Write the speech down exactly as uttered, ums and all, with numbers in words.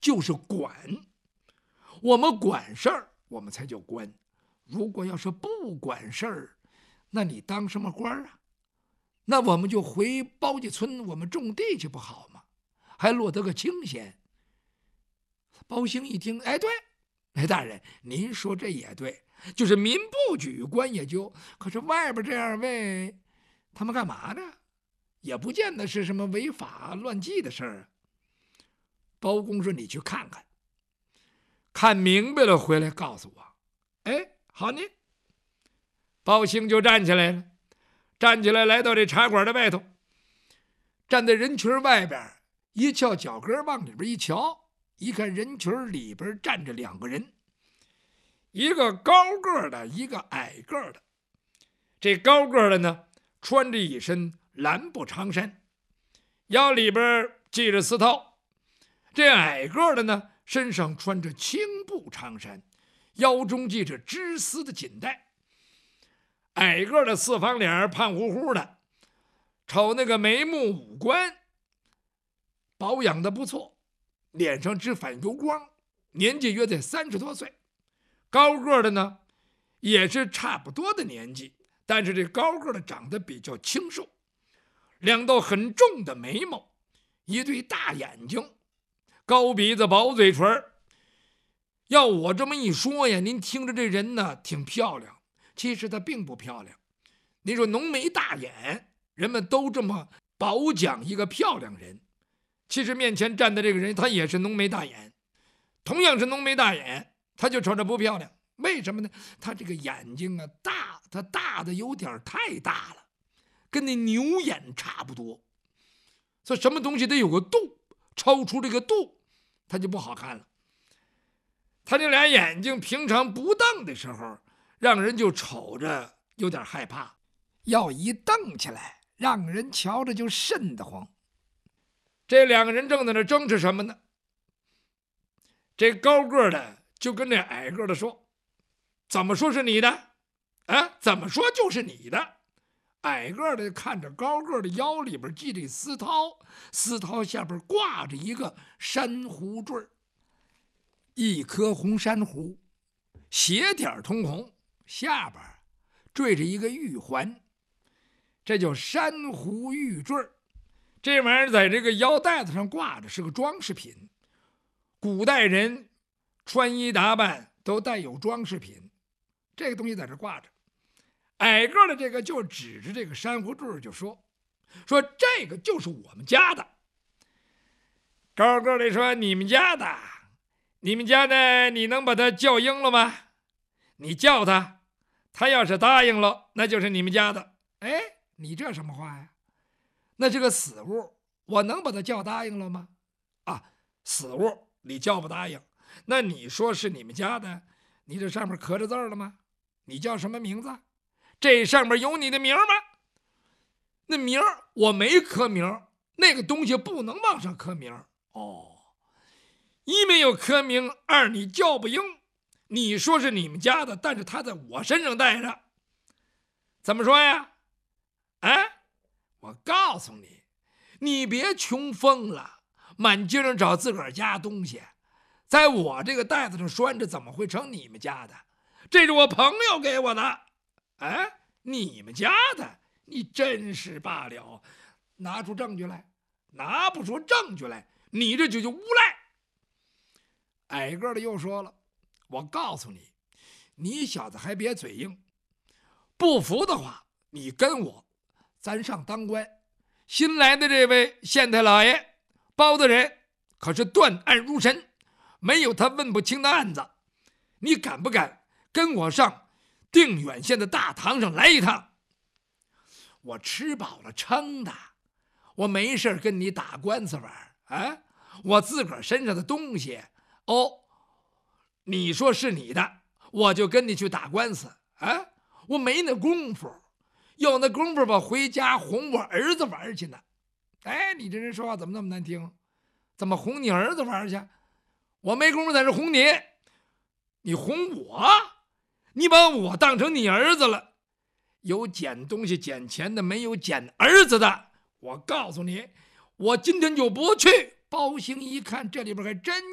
就是管。我们管事儿，我们才叫官。如果要是不管事儿，那你当什么官啊？那我们就回包家村，我们种地去不好吗？还落得个清闲。包兴一听，哎，对，哎，大人，您说这也对，就是民不举，官也究。可是外边这样问，他们干嘛呢？也不见得是什么违法乱纪的事儿。包公说：“你去看看，看明白了回来告诉我。”哎，好呢。包兴就站起来了，站起来来到这茶馆的外头，站在人群外边，一翘脚跟往里边一瞧，一看人群里边站着两个人，一个高个的，一个矮个的。这高个的呢，穿着一身蓝布长衫，腰里边系着丝绦；这矮个的呢，身上穿着青布长衫，腰中系着织丝的锦带。矮个的四方脸，胖乎乎的，瞅那个眉目五官保养的不错，脸上只反油光，年纪约在三十多岁。高个的呢，也是差不多的年纪，但是这高个的长得比较清瘦，两道很重的眉毛，一对大眼睛，高鼻子薄嘴唇。要我这么一说呀，您听着这人呢挺漂亮，其实她并不漂亮。您说浓眉大眼，人们都这么褒奖一个漂亮人，其实面前站的这个人他也是浓眉大眼，同样是浓眉大眼，他就瞅着不漂亮。为什么呢？他这个眼睛啊大，他大的有点太大了，跟那牛眼差不多。所以什么东西得有个度，超出这个度他就不好看了。他这俩眼睛平常不瞪的时候，让人就瞅着有点害怕，要一瞪起来，让人瞧着就瘆得慌。这两个人正在那争执什么呢？这高个的就跟这矮个的说：“怎么说是你的？啊，怎么说就是你的？”矮个的看着高个的腰里边系着丝绦，丝绦下边挂着一个珊瑚坠，一颗红珊瑚，血点通红，下边坠着一个玉环，这叫珊瑚玉坠。这玩意儿在这个腰带子上挂着，是个装饰品。古代人穿衣打扮都带有装饰品，这个东西在这挂着。矮个的这个就指着这个珊瑚坠就说：“说这个就是我们家的。”高个的说：“你们家的？你们家的你能把他叫应了吗？你叫他，他要是答应了，那就是你们家的。”哎，你这什么话呀？那是个死物，我能把他叫答应了吗？啊，死物你叫不答应，那你说是你们家的，你这上面刻着字了吗？你叫什么名字？这上面有你的名吗？那名我没刻名，那个东西不能往上刻名。哦，一没有刻名，二你叫不应。你说是你们家的，但是他在我身上带着，怎么说呀？啊，我告诉你，你别穷疯了，满街上找自个儿家东西，在我这个袋子上拴着，怎么会成你们家的？这是我朋友给我的。哎，你们家的，你真是罢了，拿出证据来，拿不出证据来，你这就叫诬赖。矮个的又说了：“我告诉你，你小子还别嘴硬，不服的话，你跟我，咱上当官。新来的这位县太老爷包大人可是断案如神，没有他问不清的案子。你敢不敢跟我上定远县的大堂上来一趟？我吃饱了撑的，我没事跟你打官司玩啊！我自个儿身上的东西，哦，你说是你的，我就跟你去打官司啊！我没那功夫，有那功夫吧，回家哄我儿子玩去呢。哎，你这人说话怎么那么难听？怎么哄你儿子玩去？我没功夫在这哄你，你哄我？你把我当成你儿子了？有捡东西捡钱的，没有捡儿子的。我告诉你，我今天就不去。包兴一看，这里边还真